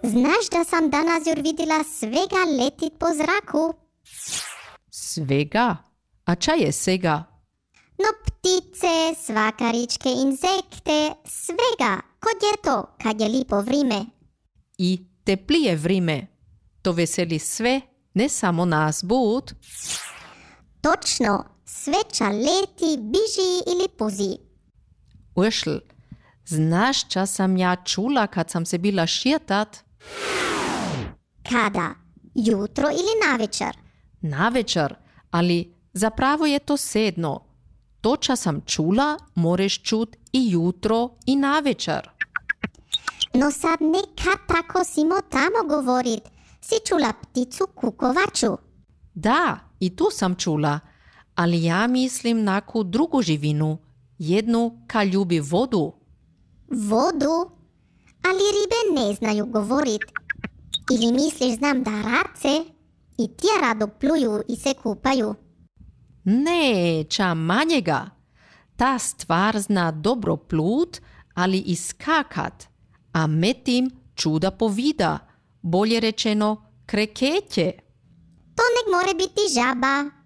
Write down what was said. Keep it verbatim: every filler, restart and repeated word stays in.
Znaš da sam danas jur vidjela svega letit po zraku? Svega? A ča je svega? No ptice, svakaričke, insekte, svega. Kod je to, kad je lipo vrime? I teplije vrime. To veseli sve, ne samo nas bud. Točno, sveća leti, biži ili puzi. Uršl, znaš ča sam ja čula kad sam se bila širtat? Kada? Jutro ili navečer? Navečer, ali zapravo je to sedno. To ča sam čula, moreš čut i jutro i navečer. No sad nekad tako simo tamo govorit. Si čula pticu kukovaču? Da, i tu sam čula, ali ja mislim naku drugu živinu, jednu ka ljubi vodu. Vodu? Ali ribe ne znaju govorit. Ili misliš znam da race i tija rado pluju i se kupaju? Ne, ča manjega. Ta stvar zna dobro plut, ali i skakat, a metim čuda povida, bolje rečeno kreketje. To nek more biti žaba.